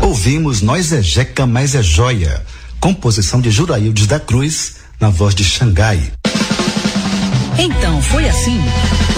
ouvimos Nós é Jeca, Mas é Joia, composição de Juraildes da Cruz, na voz de Xangai. Então foi assim.